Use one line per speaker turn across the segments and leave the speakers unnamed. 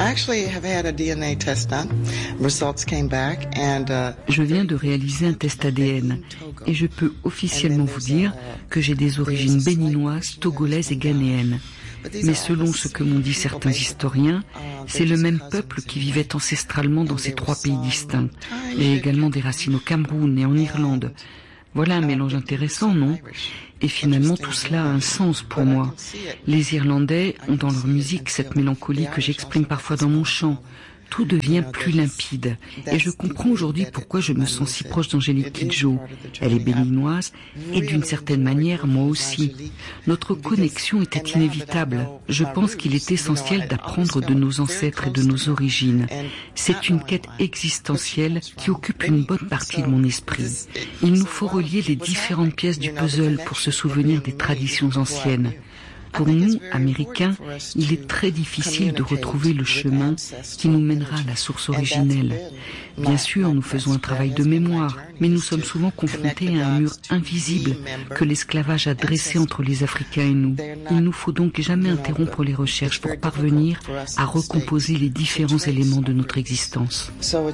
Je viens de réaliser un test ADN et je peux officiellement vous dire que j'ai des origines béninoises, togolaises et ghanéennes. Mais selon ce que m'ont dit certains historiens, c'est le même peuple qui vivait ancestralement dans ces trois pays distincts. Il y a également des racines au Cameroun et en Irlande. Voilà un mélange intéressant, non? Et finalement, tout cela a un sens pour moi. Les Irlandais ont dans leur musique cette mélancolie que j'exprime parfois dans mon chant. Tout devient plus limpide. Et je comprends aujourd'hui pourquoi je me sens si proche d'Angélique Kidjo. Elle est béninoise et d'une certaine manière, moi aussi. Notre connexion était inévitable. Je pense qu'il est essentiel d'apprendre de nos ancêtres et de nos origines. C'est une quête existentielle qui occupe une bonne partie de mon esprit. Il nous faut relier les différentes pièces du puzzle pour se souvenir des traditions anciennes. Pour nous, Américains, il est très difficile de retrouver le chemin qui nous mènera à la source originelle. Bien sûr, nous faisons un travail de mémoire, mais nous sommes souvent confrontés à un mur invisible que l'esclavage a dressé entre les Africains et nous. Il nous faut donc jamais interrompre les recherches pour parvenir à recomposer les différents éléments de notre existence.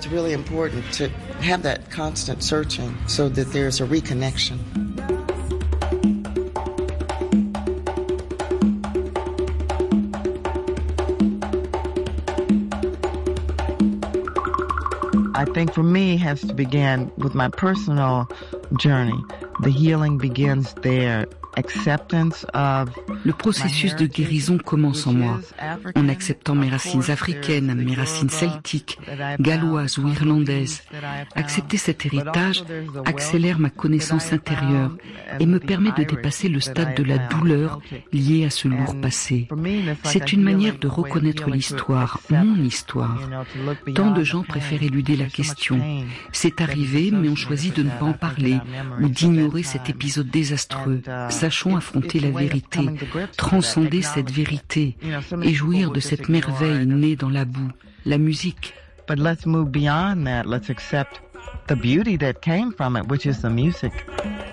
I think for me it has to begin with my personal journey. The healing begins there.
Le processus de guérison commence en moi, en acceptant mes racines africaines, mes racines celtiques, galloises ou irlandaises. Accepter cet héritage accélère ma connaissance intérieure et me permet de dépasser le stade de la douleur liée à ce lourd passé. C'est une manière de reconnaître l'histoire, mon histoire. Tant de gens préfèrent éluder la question. C'est arrivé, mais ont choisi de ne pas en parler ou d'ignorer cet épisode désastreux. Sachons affronter la vérité, transcender cette vérité et jouir de cette merveille née dans la boue, la musique.
But let's move beyond that. Let's accept the beauty that came from it, which is the music.